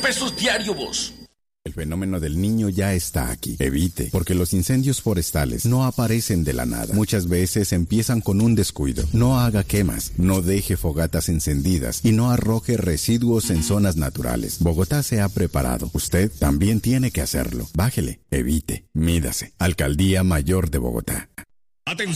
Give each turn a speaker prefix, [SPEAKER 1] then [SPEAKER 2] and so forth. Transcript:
[SPEAKER 1] pesos diario, vos.
[SPEAKER 2] El fenómeno del Niño ya está aquí. Evite, porque los incendios forestales no aparecen de la nada. Muchas veces empiezan con un descuido. No haga quemas, no deje fogatas encendidas y no arroje residuos en zonas naturales. Bogotá se ha preparado. Usted también tiene que hacerlo. Bájele, evite, mídase. Alcaldía Mayor de Bogotá.
[SPEAKER 1] Atención.